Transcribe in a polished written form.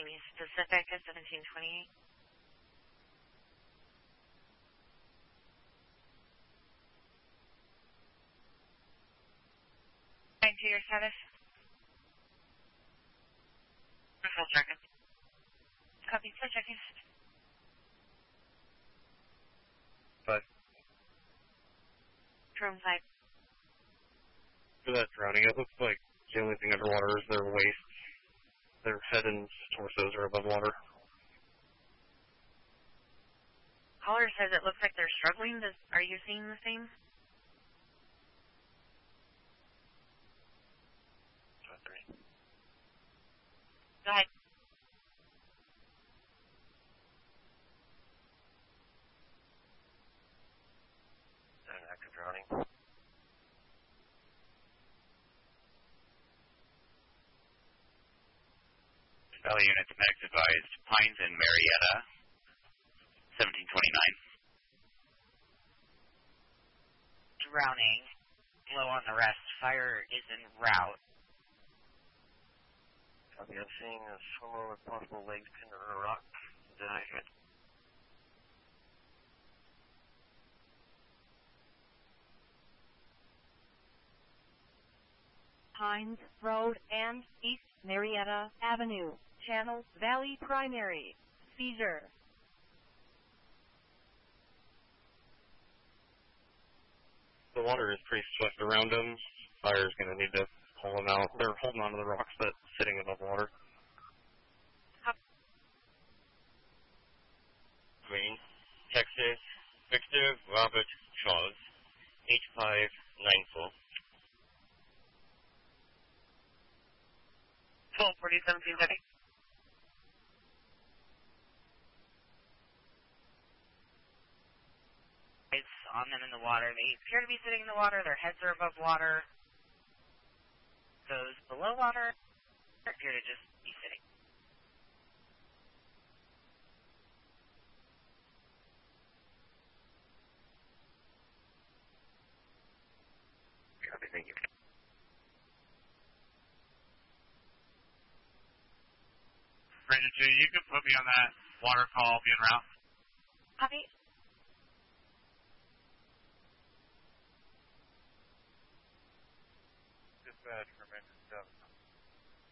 East Pacific at 1728. To your status. Full checking. Copy, full checking. But Drone 5. For that drowning, it looks like the only thing underwater is their waist. Their head and torsos are above water. Caller says it looks like they're struggling. Are you seeing the same? Go ahead. Active drowning. Valley units, medics advised. Pines and Marietta, 1729. Drowning. Low on the rest. Fire is en route. Copy, I'm seeing a swimmer with possible legs pinned on a rock. Did I hit? Pines Road and East Marietta Avenue, Channel Valley Primary, seizure. The water is pretty swift around them. Fire's going to need to pull them out. They're holding onto the rocks that's sitting above water. Green, Texas, Victor Robert Charles, 8594. 1240, 1730. It's on them in the water. They appear to be sitting in the water. Their heads are above water. Those below water appear to just be sitting. Copy, thank you. Ranger 2, you can put me on that water call, be en route. Copy.